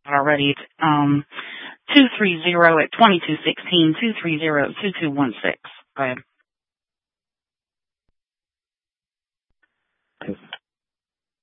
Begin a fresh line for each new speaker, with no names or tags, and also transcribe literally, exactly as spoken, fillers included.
already. Um, two three zero at twenty-two sixteen, two three zero, two two one six. Go ahead.